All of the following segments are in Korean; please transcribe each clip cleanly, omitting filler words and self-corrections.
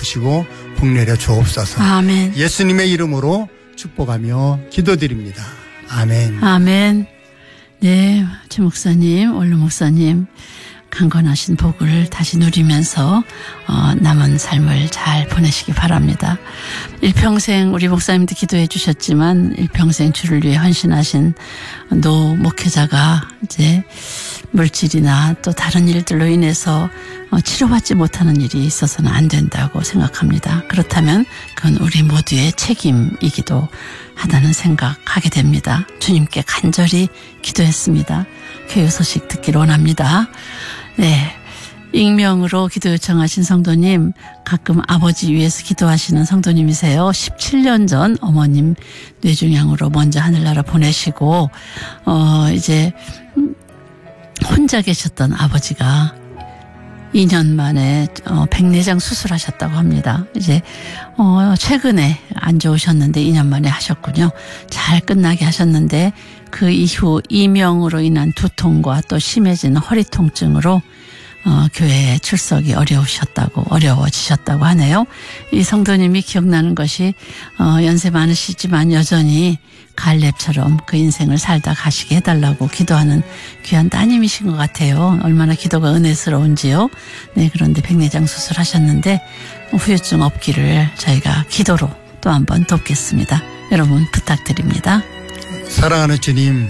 베푸시고 복 내려 주옵소서. 아멘. 예수님의 이름으로 축복하며 기도드립니다. 아멘. 아멘. 네, 최 목사님, 원로 목사님 강건하신 복을 다시 누리면서 남은 삶을 잘 보내시기 바랍니다. 일평생 우리 목사님도 기도해 주셨지만 일평생 주를 위해 헌신하신 노 목회자가 이제 물질이나 또 다른 일들로 인해서 치료받지 못하는 일이 있어서는 안 된다고 생각합니다. 그렇다면 그건 우리 모두의 책임이기도 하다는 생각하게 됩니다. 주님께 간절히 기도했습니다. 교회 소식 듣기를 원합니다. 네, 익명으로 기도 요청하신 성도님, 가끔 아버지 위해서 기도하시는 성도님이세요. 17년 전 어머님 뇌종양으로 먼저 하늘나라 보내시고 이제 혼자 계셨던 아버지가 2년 만에 백내장 수술하셨다고 합니다. 이제 최근에 안 좋으셨는데 2년 만에 하셨군요. 잘 끝나게 하셨는데 그 이후 이명으로 인한 두통과 또 심해진 허리 통증으로 교회에 출석이 어려워지셨다고 하네요. 이 성도님이 기억나는 것이 연세 많으시지만 여전히 갈렙처럼 그 인생을 살다 가시게 해달라고 기도하는 귀한 따님이신 것 같아요. 얼마나 기도가 은혜스러운지요. 네, 그런데 백내장 수술하셨는데 후유증 없기를 저희가 기도로 또 한번 돕겠습니다. 여러분 부탁드립니다. 사랑하는 주님,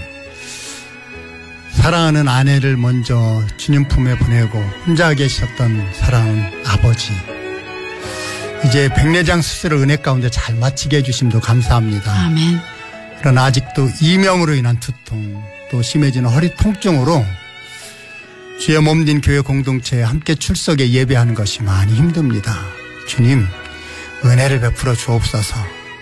사랑하는 아내를 먼저 주님 품에 보내고 혼자 계셨던 사랑하는 아버지, 이제 백내장 수술을 은혜 가운데 잘 마치게 해주심도 감사합니다. 아멘. 그러나 아직도 이명으로 인한 두통, 또 심해지는 허리 통증으로 주의 몸din 교회 공동체에 함께 출석에 예배하는 것이 많이 힘듭니다. 주님, 은혜를 베풀어 주옵소서.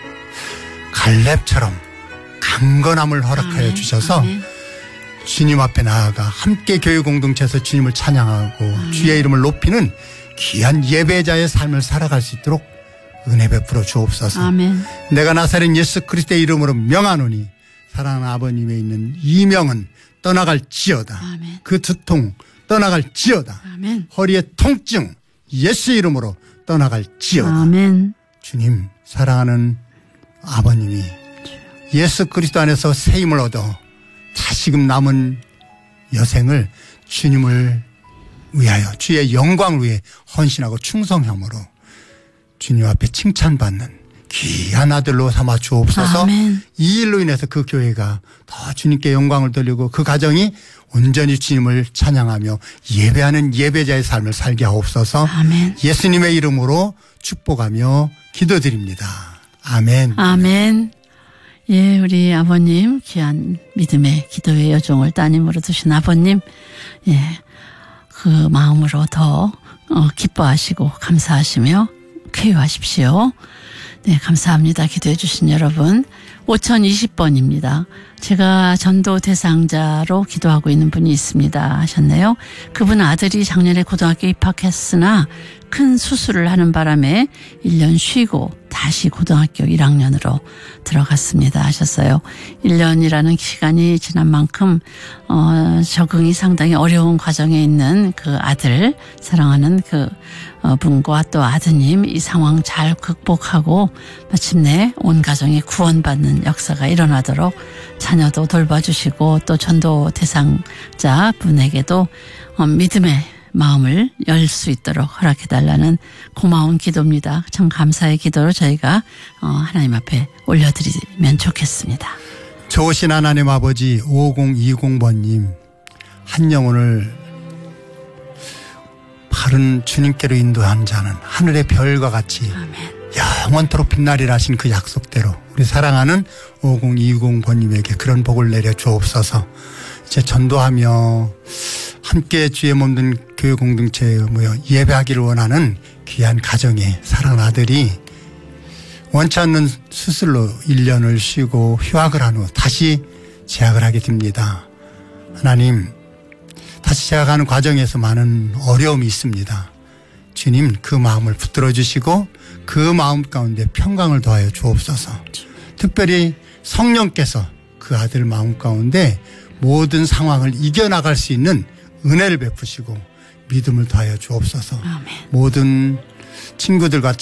갈렙처럼 강건함을 허락하여 아멘. 주셔서 아멘. 주님 앞에 나아가 함께 교회 공동체에서 주님을 찬양하고 주의 이름을 높이는 귀한 예배자의 삶을 살아갈 수 있도록 은혜 베풀어 주옵소서. 아멘. 내가 나사렛 예수 그리스도의 이름으로 명하노니 사랑하는 아버님에 있는 이명은 떠나갈지어다. 아멘. 그 두통 떠나갈지어다. 아멘. 허리의 통증 예수의 이름으로 떠나갈지어다. 아멘. 주님, 사랑하는 아버님이 예수 그리스도 안에서 새 힘을 얻어 다시금 남은 여생을 주님을 위하여 주의 영광을 위해 헌신하고 충성함으로 주님 앞에 칭찬받는 귀한 아들로 삼아 주옵소서. 아멘. 이 일로 인해서 그 교회가 더 주님께 영광을 돌리고 그 가정이 온전히 주님을 찬양하며 예배하는 예배자의 삶을 살게 하옵소서. 아멘. 예수님의 이름으로 축복하며 기도드립니다. 아멘. 아멘. 예, 우리 아버님, 귀한 믿음의 기도의 여종을 따님으로 두신 아버님, 예, 그 마음으로 더 기뻐하시고 감사하시며 쾌유하십시오. 네, 감사합니다. 기도해 주신 여러분. 5020번입니다. 제가 전도 대상자로 기도하고 있는 분이 있습니다 하셨네요. 그분 아들이 작년에 고등학교 입학했으나 큰 수술을 하는 바람에 1년 쉬고 다시 고등학교 1학년으로 들어갔습니다 하셨어요. 1년이라는 시간이 지난 만큼 적응이 상당히 어려운 과정에 있는 그 아들, 사랑하는 그 분과 또 아드님 이 상황 잘 극복하고 마침내 온 가정이 구원받는 역사가 일어나도록 자녀도 돌봐주시고 또 전도 대상자 분에게도 믿음의 마음을 열 수 있도록 허락해달라는 고마운 기도입니다. 참 감사의 기도로 저희가 하나님 앞에 올려드리면 좋겠습니다. 좋으신 하나님 아버지 5020번님 한 영혼을 바른 주님께로 인도한 자는 하늘의 별과 같이 아멘. 영원토록 빛나리라 하신 그 약속대로 우리 사랑하는 5020번님에게 그런 복을 내려 주옵소서. 이제 전도하며 함께 주의 몸든 교회 공동체에 모여 예배하기를 원하는 귀한 가정의 사랑하는 아들이 원치 않는 수술로 1년을 쉬고 휴학을 한 후 다시 재학을 하게 됩니다. 하나님, 다시 재학하는 과정에서 많은 어려움이 있습니다. 주님, 그 마음을 붙들어 주시고 그 마음 가운데 평강을 더하여 주옵소서. 특별히 성령께서 그 아들 마음 가운데 모든 상황을 이겨나갈 수 있는 은혜를 베푸시고 믿음을 더하여 주옵소서. 아멘. 모든 친구들과